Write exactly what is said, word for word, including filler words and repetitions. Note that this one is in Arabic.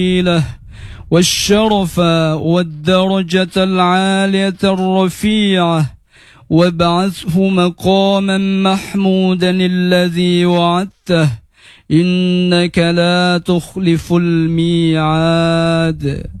له والشرف والدرجة العالية الرفيعة وابعثه مقاما محمودا الذي وعدته إنك لا تخلف الميعاد.